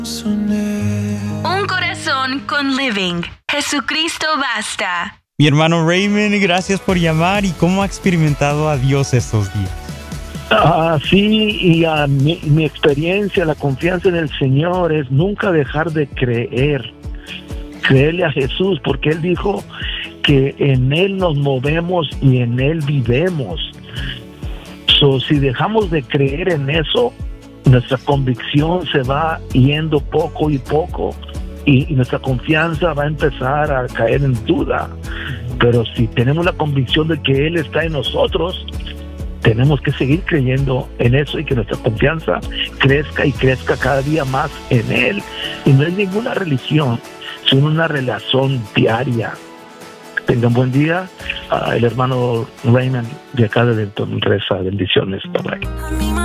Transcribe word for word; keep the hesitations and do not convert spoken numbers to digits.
Un corazón con Living. Jesucristo basta. Mi hermano Raymond, gracias por llamar. ¿Y cómo ha experimentado a Dios estos días? Ah, sí, y a mi, mi experiencia, la confianza en el Señor es nunca dejar de creer. Creerle a Jesús, porque Él dijo que en Él nos movemos y en Él vivemos. So, si dejamos de creer en eso, nuestra convicción se va yendo poco y poco y, y nuestra confianza va a empezar a caer en duda. Pero si tenemos la convicción de que Él está en nosotros, tenemos que seguir creyendo en eso y que nuestra confianza crezca y crezca cada día más en Él. Y no es ninguna religión, sino una relación diaria. Tengan buen día. Uh, el hermano Raymond de acá de Denton reza bendiciones. Bye bye.